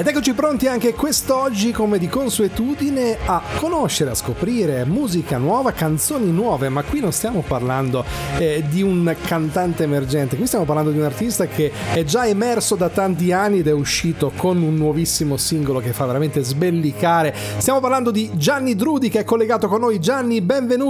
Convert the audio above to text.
Ed eccoci pronti anche quest'oggi, come di consuetudine, a conoscere, a scoprire musica nuova, canzoni nuove. Ma qui non stiamo parlando di un cantante emergente, qui stiamo parlando di un artista che è già emerso da tanti anni ed è uscito con un nuovissimo singolo che fa veramente sbellicare. Stiamo parlando di Gianni Drudi, che è collegato con noi. Gianni, benvenuto.